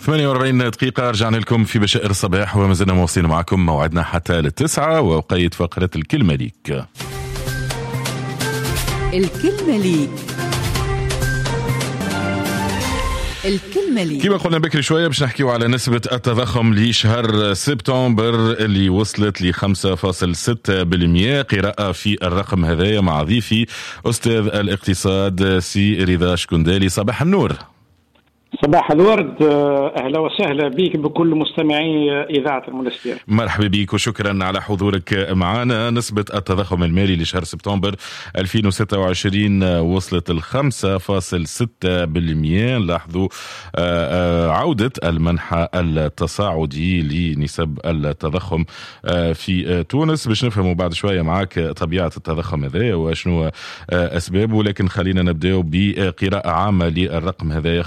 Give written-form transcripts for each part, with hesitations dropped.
48 دقيقة رجعنا لكم في بشائر الصباح وما زلنا مواصلين معكم. موعدنا حتى للتسعة ووقيت فقرة الكلمة ليك. الكلمة ليك. الكلمة ليك. كما قلنا بكري شوية باش نحكيو على نسبة التضخم لشهر سبتمبر اللي وصلت ل 5.6%. قراءة في الرقم هذايا مع ضيفي أستاذ الاقتصاد سي رضا شكندالي. صباح النور. صباح الورد، أهلا وسهلا بك بكل مستمعي إذاعة المنستير. مرحبا بك وشكرا على حضورك معنا. نسبة التضخم المالي لشهر سبتمبر 2026 وصلت ال 5.6%. لاحظوا عودة المنحى التصاعدي لنسب التضخم في تونس. باش نفهموا بعد شوية معك طبيعة التضخم هذا وشنو أسبابه، لكن خلينا نبدأ بقراءة عامة للرقم هذا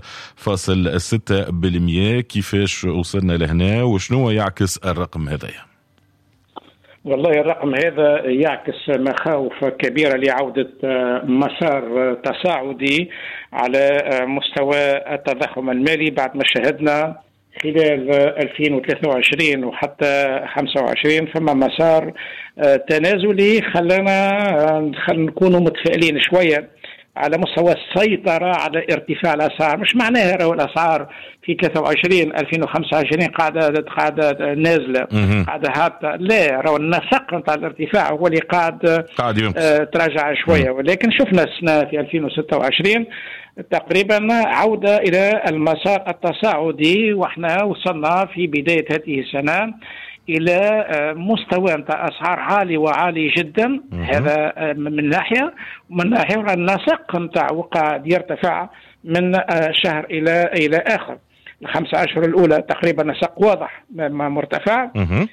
5.6%. كيفاش وصلنا لهنا وشنو يعكس الرقم هذا؟ والله الرقم هذا يعكس مخاوف كبيرة لعودة مسار تصاعدي على مستوى التضخم المالي بعد ما شهدنا خلال 2023 وحتى 25 فما مسار تنازلي خلنا نكونوا متفائلين شوية على مستوى السيطرة على ارتفاع الأسعار. مش معناها رأوا الأسعار في 2025 قاعدة نازلة قاعدة هابطة، لا، رأوا النسق نتاع الارتفاع هو اللي قاعد تراجع شوية. ولكن شفنا السنة في 2026 تقريبا عودة إلى المسار التصاعدي، وإحنا وصلنا في بداية هذه السنة إلى مستوى أسعار عالي وعالي جدا. هذا من ناحية، ومن ناحية النسق نتاع وقع يرتفع من شهر إلى آخر. ال5 أشهر الأولى تقريبا نسق واضح مرتفع،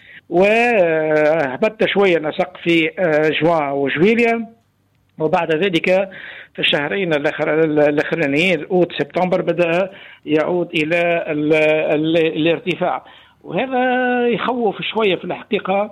وهبط شوية نسق في جوان وجويليا، وبعد ذلك في الشهرين الأخرانيين أوت سبتمبر بدأ يعود إلى الارتفاع، وهذا يخوف شوية في الحقيقة،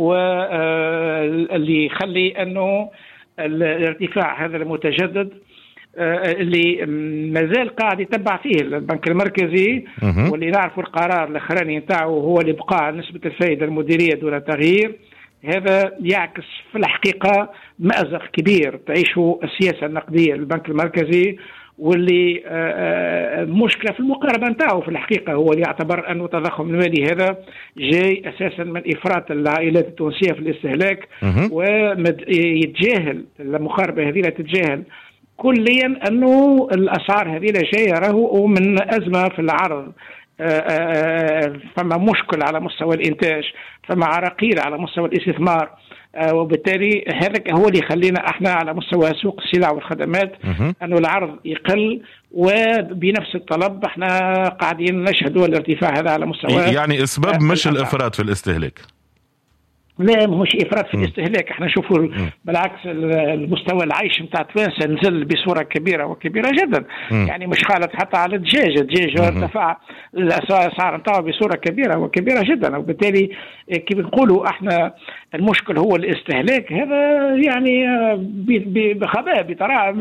واللي يخلي أنه الارتفاع هذا المتجدد اللي مازال قاعد يتبع فيه البنك المركزي، واللي نعرف القرار الأخراني نتاعه هو الإبقاء نسبة الفائدة المديرية دون تغيير. هذا يعكس في الحقيقة مأزق كبير تعيشه السياسة النقدية للبنك المركزي، واللي مشكلة في المقاربة نتاعه في الحقيقة. هو اللي يعتبر أنه التضخم المالي هذا جاي أساسا من إفراط العائلات التونسية في الاستهلاك، ويتجاهل المقاربة هذه، لا تتجاهل كليا أنه الأسعار هذه جاية راهو من أزمة في العرض. فما مشكل على مستوى الإنتاج، فما عراقيل على مستوى الاستثمار، وبالتالي هذا هو اللي يخلينا احنا على مستوى سوق السلع والخدمات انه العرض يقل وبنفس الطلب احنا قاعدين نشهدوا الارتفاع هذا على مستوى. يعني اسباب مش الافراط في الاستهلاك، لا مش إفراط في الاستهلاك. احنا نشوفوا بالعكس المستوى العيش نتاع توانسه نزل بصورة كبيرة وكبيرة جدا. يعني مش خالط حتى على الدجاج ارتفع الأسعار نتاعه بصورة كبيرة وكبيرة جدا، وبالتالي كيف نقولوا احنا المشكل هو الاستهلاك. هذا يعني بخباء بطريقة